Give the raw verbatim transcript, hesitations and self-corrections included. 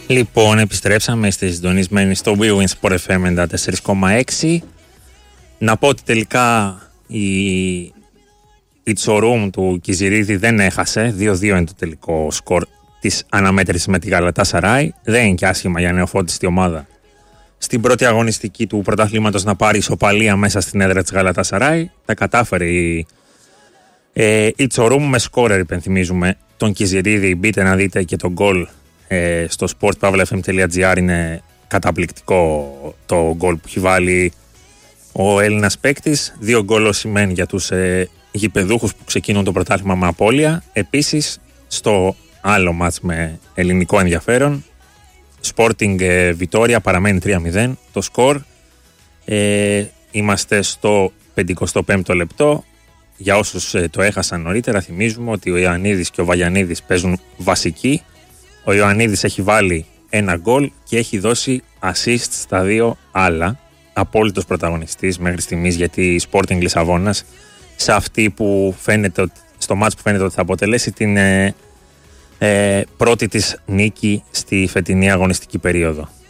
Λοιπόν, επιστρέψαμε στη συντονισμένη στο Win Sport εφ εμ ενενήντα τέσσερα κόμμα έξι. Να πω ότι τελικά η, η Τσορούμ του Κιζιρίδη δεν έχασε. δύο δύο είναι το τελικό σκορ της αναμέτρησης με τη Γαλατάσαράι. Δεν είναι και άσχημα για νεοφώτιστη ομάδα στην πρώτη αγωνιστική του πρωταθλήματος να πάρει ισοπαλία μέσα στην έδρα της Γαλατάσαράι. Τα κατάφερε η, ε, η Τσορούμ με σκόρερ, υπενθυμίζουμε, τον Κιζιρίδη. Μπείτε να δείτε και τον γκολ ε, στο sport pavla f m τελεία g r. Είναι καταπληκτικό το γκολ που έχει βάλει ο Έλληνας παίκτης. Δύο γκολ σημαίνει για τους ε, γηπεδούχους που ξεκίνουν το πρωτάθλημα με απώλεια. Επίσης, στο άλλο μάτς με ελληνικό ενδιαφέρον, Sporting ε, Βιτόρια παραμένει τρία μηδέν το σκορ. Ε, είμαστε στο πενηκοστό πέμπτο λεπτό. Για όσους ε, το έχασαν νωρίτερα, θυμίζουμε ότι ο Ιωαννίδης και ο Βαγιαννίδης παίζουν βασικοί. Ο Ιωαννίδης έχει βάλει ένα γκολ και έχει δώσει assist στα δύο άλλα. Απόλυτος πρωταγωνιστής μέχρι στιγμής για τη Sporting Λισαβόνας, σε αυτή που φαίνεται, στο μάτς που φαίνεται ότι θα αποτελέσει την ε, ε, πρώτη της νίκη στη φετινή αγωνιστική περίοδο.